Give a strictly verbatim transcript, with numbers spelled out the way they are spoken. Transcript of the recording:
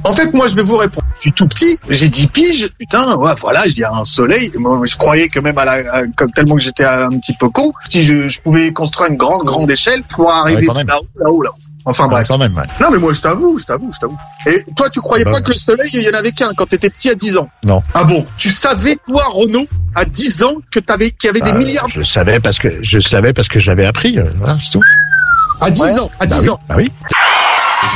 En fait, moi, je vais vous répondre. Je suis tout petit, j'ai dix piges, putain, ouais, voilà, il y a un soleil. Moi, je croyais que même à la, à, comme tellement que j'étais un petit peu con, si je, je pouvais construire une grande, grande échelle pour arriver ouais, là-haut, là-haut, là-haut. Enfin bref. Ouais, quand même, ouais. Non, mais moi, je t'avoue, je t'avoue, je t'avoue. Et toi, tu croyais bah, pas que le soleil, il y en avait qu'un quand t'étais petit à dix ans? Non. Ah bon? Tu savais, toi, Renaud, à dix ans, que t'avais, qu'il y avait bah, des milliards? Je savais parce que, je savais parce que j'avais appris, voilà, c'est tout. À dix ouais. ans, à bah dix oui, ans. Bah oui.